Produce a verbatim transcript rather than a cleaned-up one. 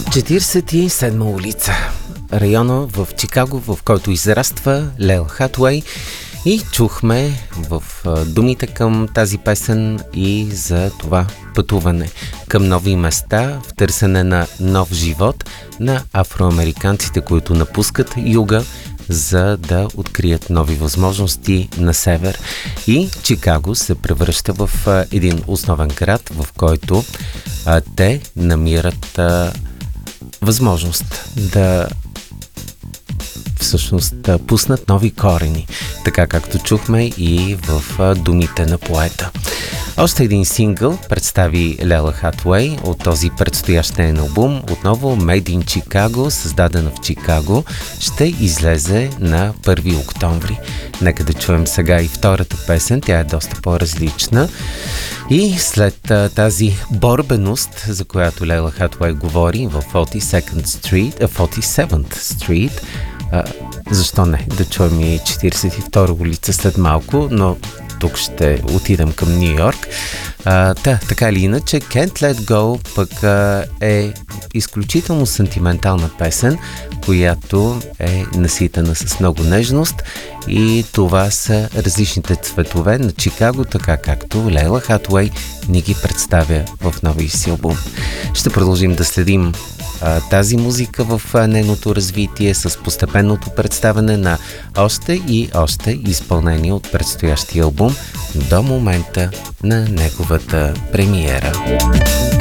четиридесет и седма улица, района в Чикаго, в който израства Лейл Хатуей, и чухме в думите към тази песен и за това пътуване към нови места в търсене на нов живот на афроамериканците, които напускат юга, за да открият нови възможности на север. И Чикаго се превръща в един основен град, в който а, те намират а, възможност да всъщност да пуснат нови корени, така както чухме и в а, думите на поета. Още един сингъл представи Лейла Хатуей от този предстоящ нейн албум, отново Made in Chicago, създадена в Чикаго, ще излезе на първи октомври. Нека да чуем сега и втората песен, тя е доста по-различна. И след а, тази борбеност, за която Лейла Хатуей говори в форти секонд Street, форти севенти Street, а, защо не, да чуем и четиридесет и втора улица след малко, но тук ще отидем към Ню Йорк. А, та, така или иначе, Can't Let Go пък а, е изключително сантиментална песен, която е наситена с много нежност, и това са различните цветове на Чикаго, така както Лейла Хатуей ни ги представя в новия си албум. Ще продължим да следим а, тази музика в а, нейното развитие с постепенното представяне на още и още изпълнение от предстоящия албум до момента на неговата премиера.